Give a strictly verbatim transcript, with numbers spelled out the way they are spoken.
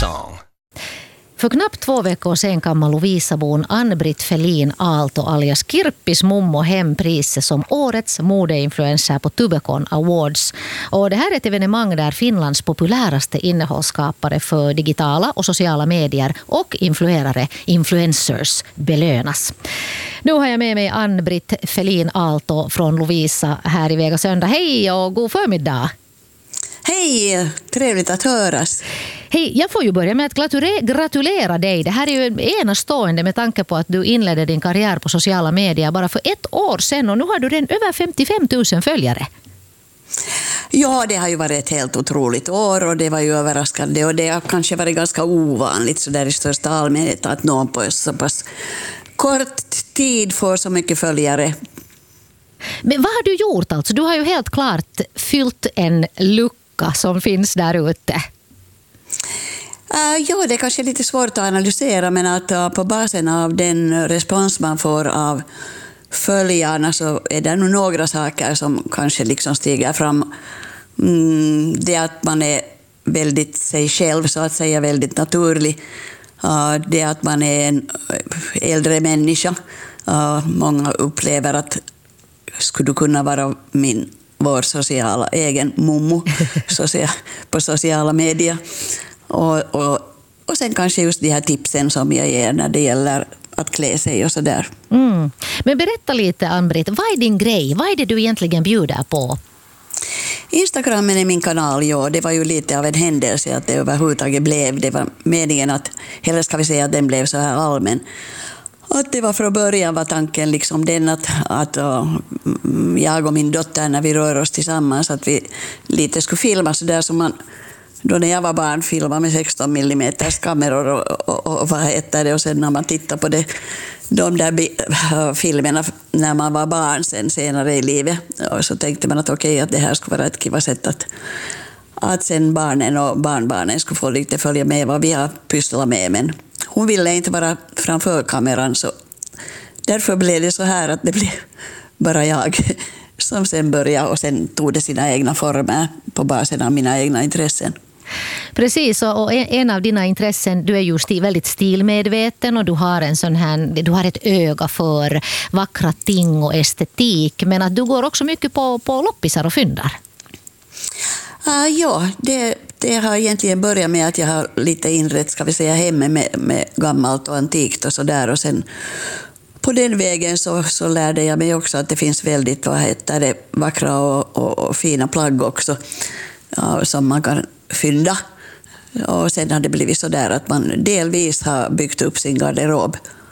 song. För knappt två veckor sedan kan man Lovisabon Ann-Britt Felin Aalto alias Kirppis mummo hem priset som årets modeinfluencer på Tubecon Awards. Och det här är ett evenemang där Finlands populäraste innehållsskapare för digitala och sociala medier och influerare, influencers, belönas. Nu har jag med mig Ann-Britt Felin Aalto från Lovisa här i Vega Söndag. Hej och god förmiddag! Hej, trevligt att höras. Hej, jag får ju börja med att gratulera dig. Det här är ju enastående med tanke på att du inledde din karriär på sociala medier bara för ett år sedan och nu har du den över femtiofem tusen följare. Ja, det har ju varit ett helt otroligt år och det var ju överraskande och det har kanske varit ganska ovanligt så där i största allmänhet att någon på så pass kort tid får så mycket följare. Men vad har du gjort alltså? Du har ju helt klart fyllt en lucka som finns där ute. Uh, ja, det är kanske lite svårt att analysera men att uh, på basen av den respons man får av följarna så är det nog några saker som kanske liksom stiger fram. Mm, det att man är väldigt sig själv så att säga, väldigt naturlig. Uh, det att man är en äldre människa. Uh, många upplever att skulle du kunna vara min vår sociala egen mummo på sociala medier. Och, och, och sen kanske just de här tipsen som jag ger när det gäller att klä sig och sådär. Mm. Men berätta lite, Ann-Britt, vad är din grej? Vad är det du egentligen bjuder på? Instagram är min kanal, ja. Det var ju lite av en händelse att det överhuvudtaget blev. Det var meningen att, eller ska vi säga att den blev så här allmän. Att det var från början var tanken liksom den att, att uh, jag och min dotter när vi rör oss tillsammans att vi lite skulle filma så där som man då när jag var barn filmade med sexton millimeters kameror och, och, och vad heter det och sen när man tittar på det, de där uh, filmerna när man var barn sen senare i livet och så tänkte man att okej okay, att det här skulle vara ett kiva sätt att att sen barnen och barnbarnen skulle få lite följa med vad vi har pysslat med men hon ville inte vara framför kameran så därför blev det så här att det blev bara jag som sen började och sen tog det sina egna former på basen av mina egna intressen. Precis, och en av dina intressen, du är ju väldigt stilmedveten och du har en sån här, du har ett öga för vackra ting och estetik men att du går också mycket på, på loppisar och fyndar. Uh, ja, det, det har egentligen börjat med att jag har lite inrett, ska vi säga, hemma med, med gammalt och antikt och så där och sen på den vägen så, så lärde jag mig också att det finns väldigt vad heter det, vackra och, och, och fina plagg också ja, som man kan fynda och sen har det blivit så där att man delvis har byggt upp sin garderob